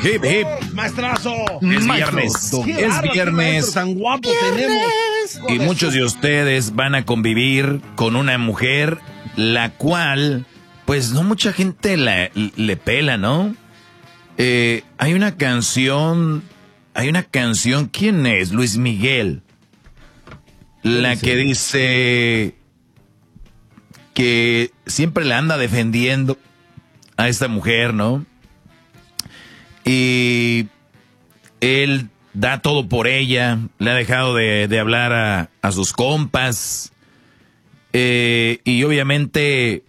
Hip, hip. Maestrazo. Es viernes. Es viernes. Tan guapo tenemos. Y muchos de ustedes van a convivir con una mujer la cual, pues no mucha gente le pela, ¿no? Hay una canción, ¿quién es? Luis Miguel. La que dice que siempre la anda defendiendo a esta mujer, ¿no? Y él da todo por ella, le ha dejado de hablar a sus compas, y obviamente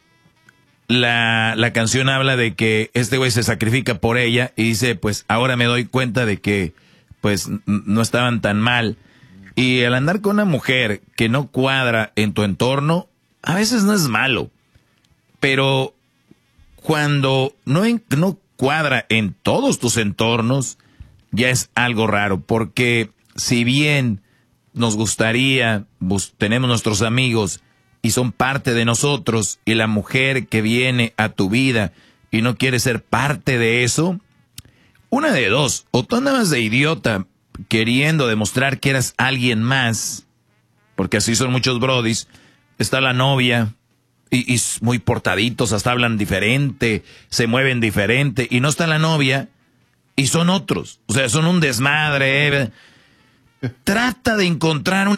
la canción habla de que este güey se sacrifica por ella y dice, pues ahora me doy cuenta de que pues no estaban tan mal. Y al andar con una mujer que no cuadra en tu entorno, a veces no es malo, pero cuando no cuadra en todos tus entornos, ya es algo raro, porque si bien nos gustaría, tenemos nuestros amigos y son parte de nosotros, y la mujer que viene a tu vida y no quiere ser parte de eso, una de dos, o tú andabas de idiota queriendo demostrar que eras alguien más, porque así son muchos brodis, está la novia, y muy portaditos, hasta hablan diferente, se mueven diferente, y no está la novia, y son otros, o sea, son un desmadre. Trata de encontrar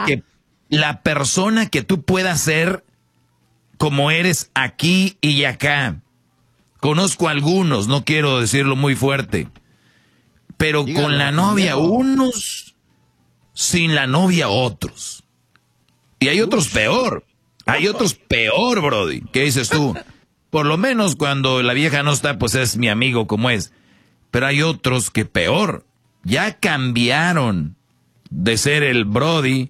la persona que tú puedas ser como eres aquí y acá. Conozco a algunos, no quiero decirlo muy fuerte, pero dígalo, con la novia unos, sin la novia otros. Y hay otros peor. Hay otros peor, brody. ¿Qué dices tú? Por lo menos cuando la vieja no está, pues es mi amigo como es. Pero hay otros que peor. Ya cambiaron de ser el brody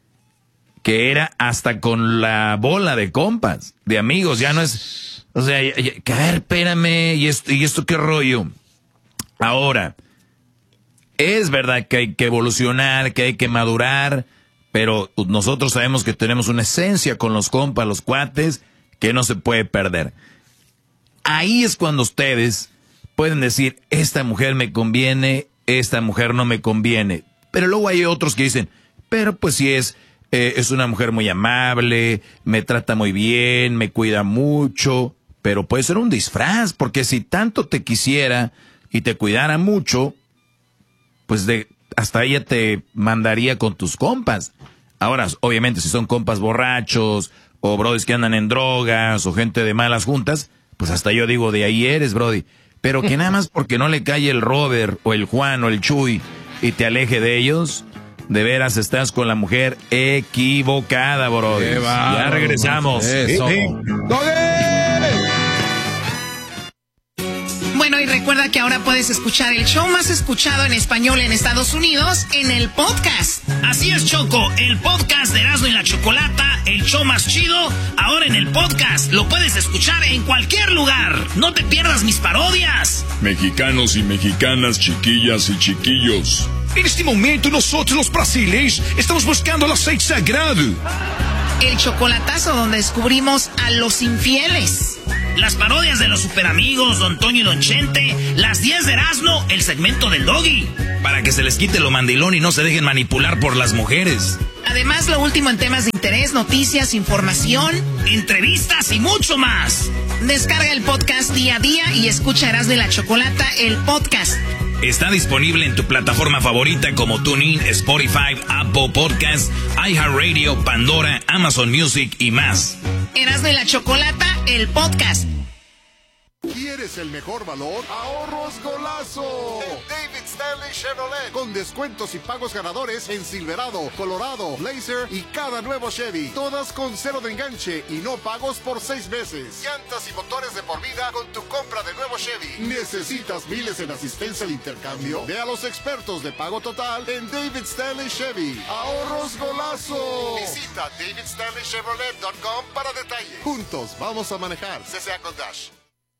que era hasta con la bola de compas, de amigos. Ya no es... O sea, a ver, espérame, ¿y esto qué rollo? Ahora, es verdad que hay que evolucionar, que hay que madurar, pero nosotros sabemos que tenemos una esencia con los compas, los cuates, que no se puede perder. Ahí es cuando ustedes pueden decir, esta mujer me conviene, esta mujer no me conviene. Pero luego hay otros que dicen, pero pues si es una mujer muy amable, me trata muy bien, me cuida mucho, pero puede ser un disfraz, porque si tanto te quisiera y te cuidara mucho, pues hasta ella te mandaría con tus compas. Ahora, obviamente, si son compas borrachos, o brodis que andan en drogas, o gente de malas juntas, pues hasta yo digo, de ahí eres, brody. Pero que nada más porque no le cae el Robert, o el Juan, o el Chuy, y te aleje de ellos, de veras estás con la mujer equivocada, brody. Ya regresamos. Bueno, y recuerda que ahora puedes escuchar el show más escuchado en español en Estados Unidos en el podcast. Así es, Choco, el podcast de Erasmo y la Chocolata, el show más chido, ahora en el podcast. Lo puedes escuchar en cualquier lugar. No te pierdas mis parodias. Mexicanos y mexicanas, chiquillas y chiquillos. En este momento nosotros los brasileños estamos buscando el aceite sagrado. El chocolatazo donde descubrimos a los infieles. Las parodias de los superamigos, Don Toño y Don Chente, las 10 de Erasmo, el segmento del Doggy. Para que se les quite lo mandilón y no se dejen manipular por las mujeres. Además, lo último en temas de interés, noticias, información, entrevistas y mucho más. Descarga el podcast día a día y escucha Erasmo y la Chocolata, el podcast. Está disponible en tu plataforma favorita como TuneIn, Spotify, Apple Podcasts, iHeartRadio, Pandora, Amazon Music y más. Erasmo y la Chocolata, el podcast. ¿Quieres el mejor valor? ¡Ahorros golazo! En David Stanley Chevrolet. Con descuentos y pagos ganadores en Silverado, Colorado, Blazer y cada nuevo Chevy. Todas con cero de enganche y no pagos por 6 meses. Llantas y motores de por vida con tu compra de nuevo Chevy. ¿Necesitas miles en asistencia al intercambio? Ve a los expertos de pago total en David Stanley Chevy. ¡Ahorros golazo! Visita davidstanleychevrolet.com para detalles. Juntos vamos a manejar. CCA con Dash.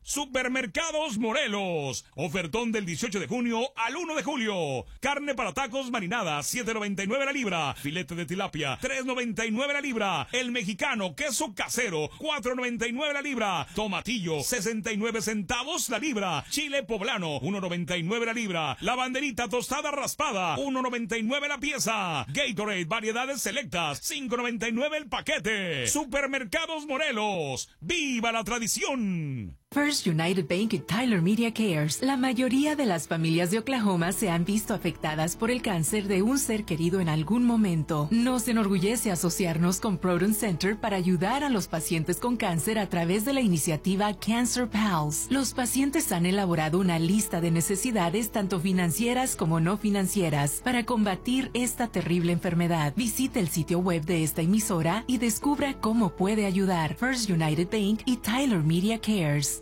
Supermercados Morelos. Ofertón del 18 de junio al 1 de julio. Carne para tacos marinada, $7.99 la libra. Filete de tilapia, $3.99 la libra. El mexicano, queso casero, $4.99 la libra. Tomatillo, 69 centavos la libra. Chile poblano, $1.99 la libra. La banderita tostada raspada, $1.99 la pieza. Gatorade, variedades selectas, $5.99 el paquete. Supermercados Morelos. ¡Viva la tradición! First United Bank y Tyler Media Cares. La mayoría de las familias de Oklahoma se han visto afectadas por el cáncer de un ser querido en algún momento. Nos enorgullece asociarnos con Proton Center para ayudar a los pacientes con cáncer a través de la iniciativa Cancer Pals. Los pacientes han elaborado una lista de necesidades tanto financieras como no financieras para combatir esta terrible enfermedad. Visite el sitio web de esta emisora y descubra cómo puede ayudar. First United Bank y Tyler Media Cares.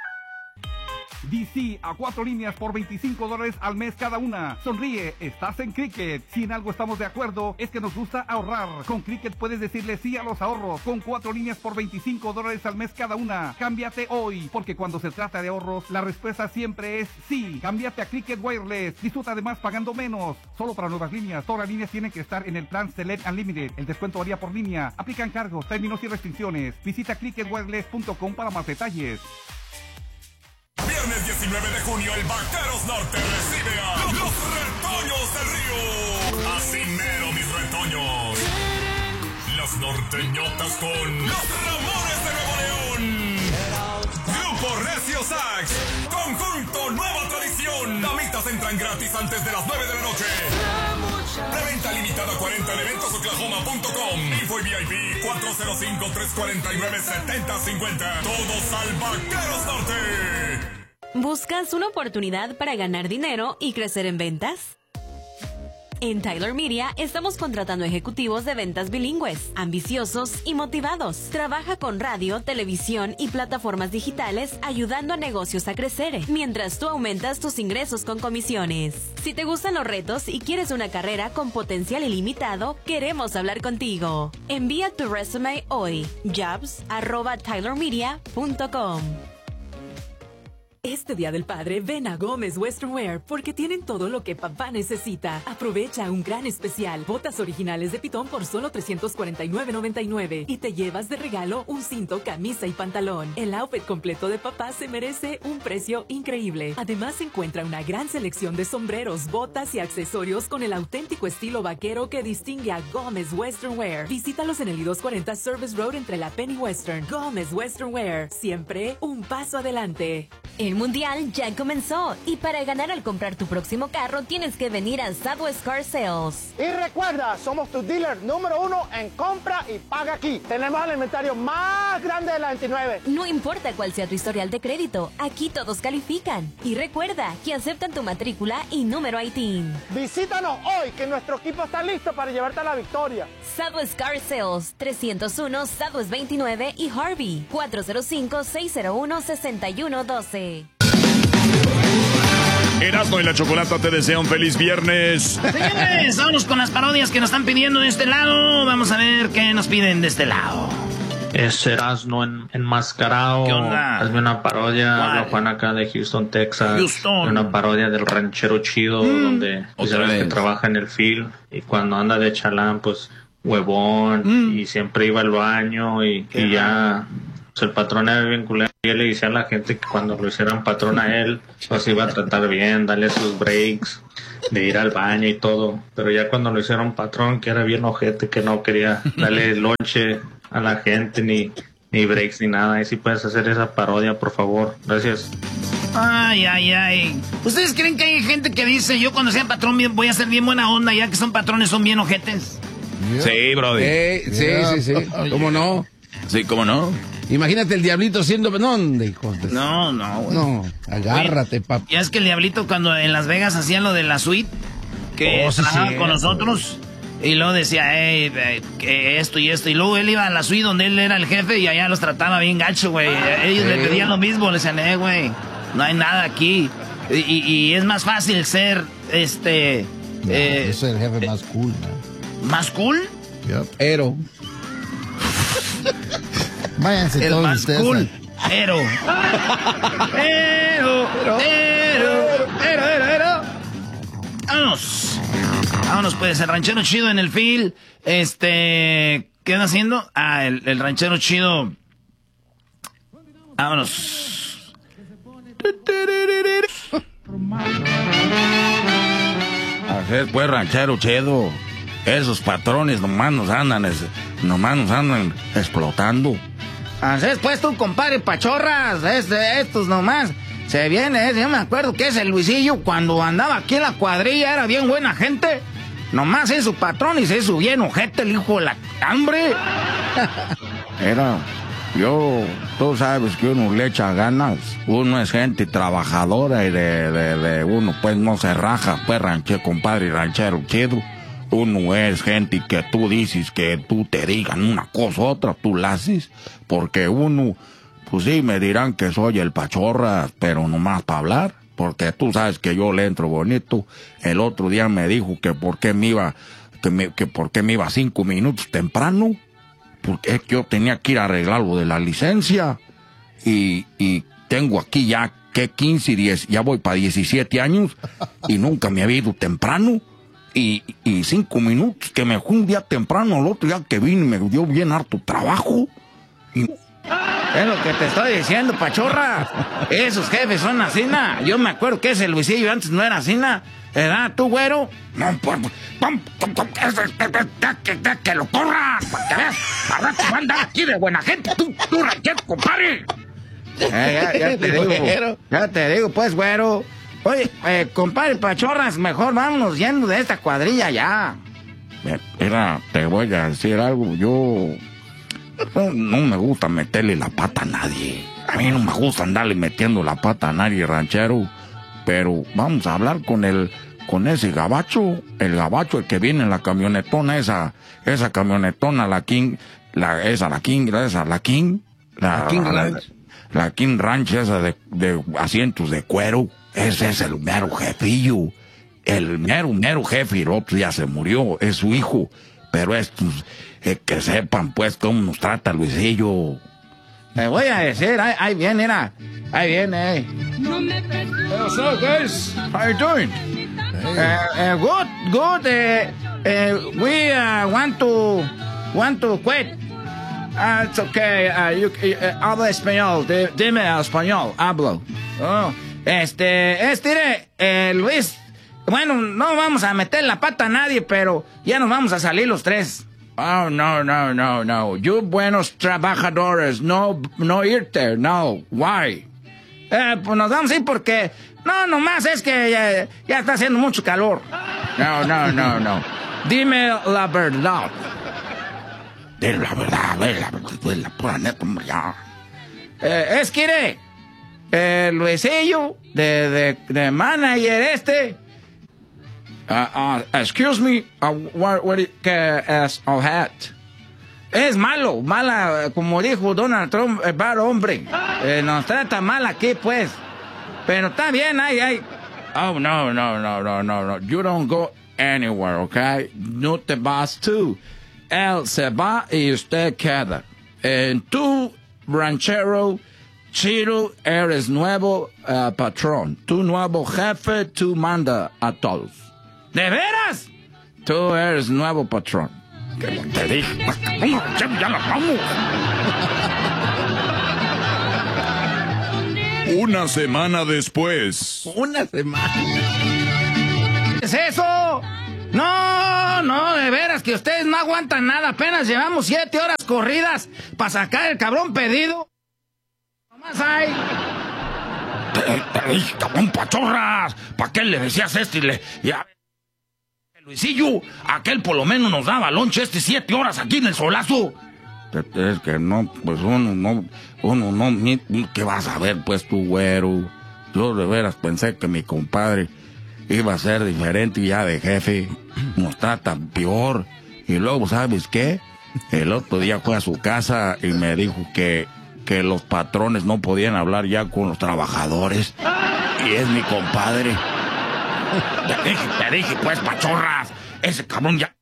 DC a 4 líneas por $25 al mes cada una. Sonríe, estás en Cricket. Si en algo estamos de acuerdo, es que nos gusta ahorrar. Con Cricket puedes decirle sí a los ahorros. Con 4 líneas por $25 al mes cada una. Cámbiate hoy, porque cuando se trata de ahorros, la respuesta siempre es sí. Cámbiate a Cricket Wireless. Disfruta además pagando menos. Solo para nuevas líneas. Todas las líneas tienen que estar en el plan Select Unlimited. El descuento varía por línea. Aplican cargos, términos y restricciones. Visita cricketwireless.com para más detalles. Viernes 19 de junio, el Vaqueros Norte recibe a los Retoños del Río. Así mero, mis retoños. Las norteñotas con los Ramones de Nuevo León. Grupo Recio Sax. Conjunto Nueva Tradición. Damitas entran gratis antes de las 9 de la noche. Preventa limitada 40 en eventosoklahoma.com. Info y VIP 405-349-7050. Todos al Vaqueros Norte. ¿Buscas una oportunidad para ganar dinero y crecer en ventas? En Tyler Media estamos contratando ejecutivos de ventas bilingües, ambiciosos y motivados. Trabaja con radio, televisión y plataformas digitales, ayudando a negocios a crecer, mientras tú aumentas tus ingresos con comisiones. Si te gustan los retos y quieres una carrera con potencial ilimitado, queremos hablar contigo. Envía tu resume hoy. jobs@tylermedia.com. Este Día del Padre, ven a Gómez Western Wear porque tienen todo lo que papá necesita. Aprovecha un gran especial. Botas originales de pitón por solo $349.99 y te llevas de regalo un cinto, camisa y pantalón. El outfit completo de papá se merece un precio increíble. Además, encuentra una gran selección de sombreros, botas y accesorios con el auténtico estilo vaquero que distingue a Gómez Western Wear. Visítalos en el I-240 Service Road entre la Penn y Western. Gómez Western Wear, siempre un paso adelante. El Mundial ya comenzó y para ganar al comprar tu próximo carro tienes que venir a Southwest Car Sales. Y recuerda, somos tu dealer número 1 en compra y paga aquí. Tenemos el inventario más grande de la 29. No importa cuál sea tu historial de crédito, aquí todos califican. Y recuerda que aceptan tu matrícula y número ITIN. Visítanos hoy que nuestro equipo está listo para llevarte a la victoria. Southwest Car Sales, 301 Southwest 29 y Harvey, 405-601-6112. Erasmo y la Chocolata te desea un feliz viernes. Señores, vámonos con las parodias que nos están pidiendo de este lado. Vamos a ver qué nos piden de este lado. Es Erasmo enmascarado. ¿Qué onda? Hazme una parodia. Habla Juan acá de Houston, Texas. Una parodia del ranchero chido, donde pues, sabes que trabaja en el field. Y cuando anda de chalán, pues huevón. Y siempre iba al baño y ya... Pues el patrón era bien culero y él le decía a la gente que cuando lo hicieran patrón a él, pues iba a tratar bien, darle sus breaks, de ir al baño y todo. Pero ya cuando lo hicieron patrón, que era bien ojete, que no quería darle lonche a la gente, ni breaks, ni nada. Y si puedes hacer esa parodia, por favor. Gracias. Ay. ¿Ustedes creen que hay gente que dice, yo cuando sea patrón voy a ser bien buena onda, ya que son patrones, son bien ojetes? Sí, brody. Sí. ¿Cómo no? Sí, ¿cómo no? Imagínate el diablito siendo... ¿Dónde, hijos de... No, güey. No, agárrate, papá. Ya es que el diablito cuando en Las Vegas hacía lo de la suite, que trabajaba con nosotros, y luego decía, que esto y esto, y luego él iba a la suite donde él era el jefe y allá los trataba bien gacho, güey. Ellos le pedían lo mismo, le decían, güey, no hay nada aquí. Y es más fácil ser, yo soy el jefe más cool, man. ¿Más cool? Pero... Váyanse el todos más ustedes cool. Vámonos pues, el ranchero chido en el field. ¿Qué van haciendo? El ranchero chido. Vámonos. Así es, pues, ranchero chido. Esos patrones nomás nos andan explotando. Así es, pues, tú, compadre Pachorras. Estos nomás se viene. Yo me acuerdo que ese Luisillo, cuando andaba aquí en la cuadrilla, era bien buena gente. Nomás es su patrón y se hizo bien ojete el hijo de la hambre. Tú sabes que uno le echa ganas. Uno es gente trabajadora y de uno pues no se raja, pues, compadre ranchero chido. Uno es gente que tú dices que tú te digan una cosa u otra, tú la haces. Porque uno, pues sí, me dirán que soy el Pachorras, pero nomás para hablar. Porque tú sabes que yo le entro bonito. El otro día me dijo que por qué me iba 5 minutos temprano. Porque es que yo tenía que ir a arreglar lo de la licencia. Y tengo aquí ya, 15 y 10, ya voy para 17 años. Y nunca me había ido temprano. Y 5 minutos, que me fui un día temprano, el otro día que vine me dio bien harto trabajo. Es lo que te estoy diciendo, Pachorra. Esos jefes son asina. Yo me acuerdo que ese Luisillo antes no era asina. ¿Verdad, tú, güero? No, pues, que lo corras, para que veas. Ahora te va a andar aquí de buena gente, tú ranchero, compadre. Ya te digo, pues, güero. Oye, compadre Pachorras, mejor vámonos yendo de esta cuadrilla ya. Mira, te voy a decir algo. Yo no me gusta meterle la pata a nadie. A mí no me gusta andarle metiendo la pata a nadie, ranchero. Pero vamos a hablar con ese gabacho. El gabacho, el que viene en la camionetona, esa camionetona, la King Ranch, esa de asientos de cuero. Ese es el mero jefillo. El mero jefe, y el otro ya se murió, es su hijo. Pero estos, que sepan pues cómo nos trata Luisillo. Te voy a decir, ahí viene. What's up, guys? How you doing? Good. We want to quit. It's okay. Habla español. Dime español. Hablo. Oh. Luis. Bueno, no vamos a meter la pata a nadie, pero ya nos vamos a salir los tres. Oh, no. You buenos trabajadores, no irte, no. Why? Pues nos vamos a ir porque... No, nomás es que ya está haciendo mucho calor. No. Dime la verdad. Dile la verdad, la pura neta, hombre, ya. Es que Luisillo, de manager excuse me, ¿qué es hat? Es mala, como dijo Donald Trump, el bar hombre. Nos trata mal aquí, pues. Pero está bien, hay. Oh, no. You don't go anywhere, okay? No te vas tú. Él se va y usted queda. Tú, ranchero chido, eres nuevo patrón. Tu nuevo jefe, tú manda a todos. ¿De veras? Tú eres nuevo patrón. ¿Qué te dije? Ya la vamos. Una semana después. ¿Una semana? ¿Qué es eso? No, de veras que ustedes no aguantan nada. Apenas llevamos 7 horas corridas para sacar el cabrón pedido. Nomás hay. Te dije, cabrón, Pachorras. ¿Para qué le decías esto? Luisillo, aquel por lo menos nos daba lonche 7 horas aquí en el solazo. Es que no, pues uno no, ¿qué vas a ver, pues, tú, güero? Yo de veras pensé que mi compadre iba a ser diferente y ya de jefe nos trata peor. Y luego, ¿sabes qué? El otro día fue a su casa y me dijo que los patrones no podían hablar ya con los trabajadores. Y es mi compadre. Te dije, pues, Pachorras, ese cabrón ya...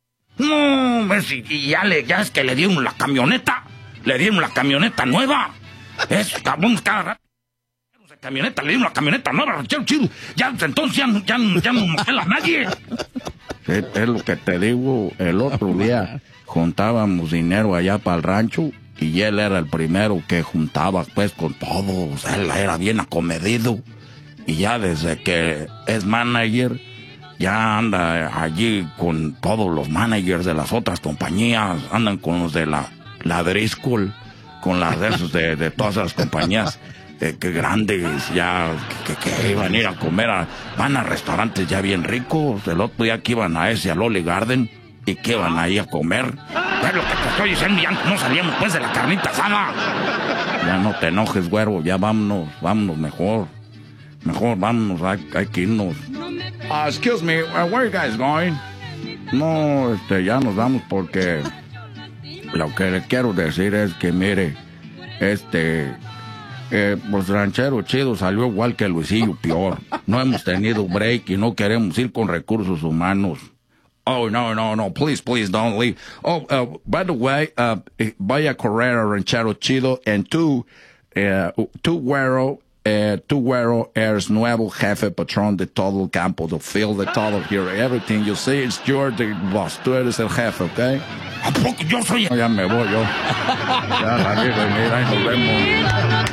No, y ya es que le dieron la camioneta nueva. Esos cabrones cada rato. Camioneta, le dimos la camioneta nueva, ranchero chido. Ya, entonces ya no nos pela nadie. Sí, es lo que te digo. El otro día juntábamos dinero allá para el rancho y él era el primero que juntaba pues con todos. Él era bien acomedido. Y ya desde que es manager, ya anda allí con todos los managers de las otras compañías. Andan con los de la Driscoll, con las de esos de todas las compañías. Que grandes, ya, que iban a ir a comer, van a restaurantes ya bien ricos. El otro día que iban a ese, al Olive Garden, y que iban ahí a comer. Es lo que te estoy diciendo, ya no salíamos pues de la carnita asada. Ya no te enojes, güero, ya vámonos mejor. Mejor vámonos, hay que irnos. Excuse me, where are you guys going? No, ya nos vamos porque lo que le quiero decir es que, mire, pues Ranchero Chido salió igual que Luisillo, peor. No hemos tenido break y no queremos ir con recursos humanos. Oh, no, please don't leave. Oh, by the way, vaya a correr a Ranchero Chido and tú, Güero, eres nuevo jefe patrón de todo el campo, de field, de todo here. Everything you see, you're the boss. Tú eres el jefe, ¿ok? ¿A poco yo soy? Ya me voy yo. Ya, mira, ahí nos vemos.